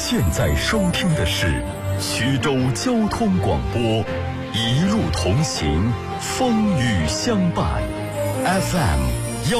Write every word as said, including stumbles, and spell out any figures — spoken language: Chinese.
现在收听的是衢州交通广播，一路同行，风雨相伴 ，F M